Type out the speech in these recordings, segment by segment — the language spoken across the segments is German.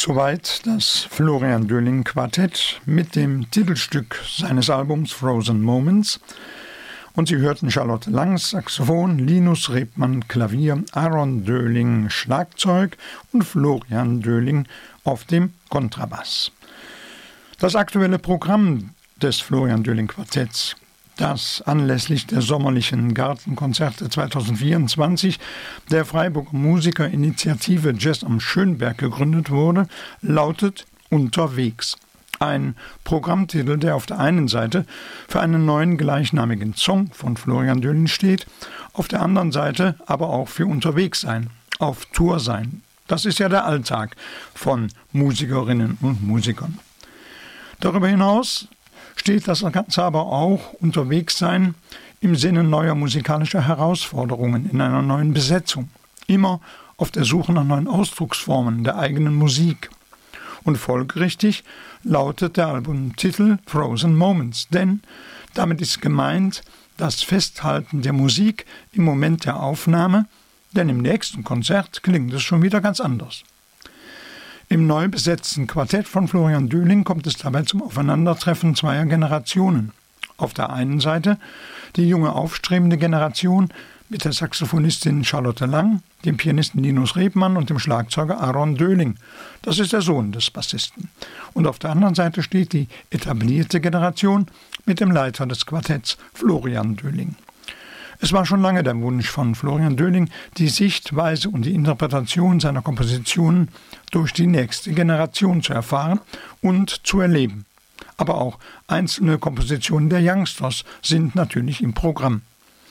Soweit das Florian Döhling Quartett mit dem Titelstück seines Albums Frozen Moments. Und Sie hörten Charlotte Langs Saxophon, Linus Rebmann Klavier, Aaron Döhling Schlagzeug und Florian Döhling auf dem Kontrabass. Das aktuelle Programm des Florian Döhling Quartetts, das anlässlich der sommerlichen Gartenkonzerte 2024 der Freiburger Musikerinitiative Jazz am Schönberg gegründet wurde, lautet Unterwegs. Ein Programmtitel, der auf der einen Seite für einen neuen gleichnamigen Song von Florian Döhling steht, auf der anderen Seite aber auch für unterwegs sein, auf Tour sein. Das ist ja der Alltag von Musikerinnen und Musikern. Darüber hinaus steht das Ganze aber auch unterwegs sein im Sinne neuer musikalischer Herausforderungen in einer neuen Besetzung. Immer auf der Suche nach neuen Ausdrucksformen der eigenen Musik. Und folgerichtig lautet der Albumtitel Frozen Moments, denn damit ist gemeint das Festhalten der Musik im Moment der Aufnahme, denn im nächsten Konzert klingt es schon wieder ganz anders. Im neu besetzten Quartett von Florian Döhling kommt es dabei zum Aufeinandertreffen zweier Generationen. Auf der einen Seite die junge aufstrebende Generation mit der Saxophonistin Charlotte Lang, dem Pianisten Linus Rebmann und dem Schlagzeuger Aaron Döhling. Das ist der Sohn des Bassisten. Und auf der anderen Seite steht die etablierte Generation mit dem Leiter des Quartetts, Florian Döhling. Es war schon lange der Wunsch von Florian Döhling, die Sichtweise und die Interpretation seiner Kompositionen durch die nächste Generation zu erfahren und zu erleben. Aber auch einzelne Kompositionen der Youngsters sind natürlich im Programm.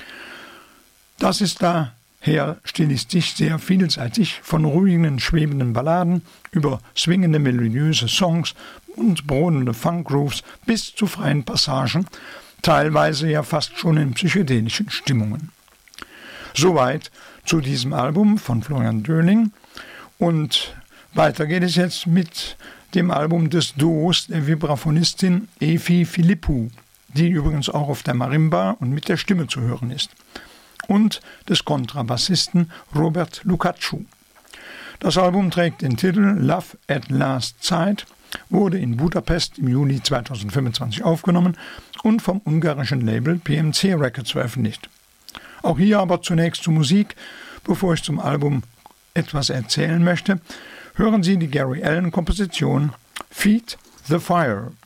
Das ist daher stilistisch sehr vielseitig, von ruhigen, schwebenden Balladen über swingende, melodiöse Songs und brodelnde Funk-Grooves bis zu freien Passagen, teilweise ja fast schon in psychedelischen Stimmungen. Soweit zu diesem Album von Florian Döhling. Und weiter geht es jetzt mit dem Album des Duos der Vibraphonistin Efi Philippou, die übrigens auch auf der Marimba und mit der Stimme zu hören ist, und des Kontrabassisten Robert Lukacu. Das Album trägt den Titel Love at Last Sight, wurde in Budapest im Juli 2025 aufgenommen und vom ungarischen Label PMC Records veröffentlicht. Auch hier aber zunächst zur Musik. Bevor ich zum Album etwas erzählen möchte, hören Sie die Gary Allan-Komposition Feed the Fire.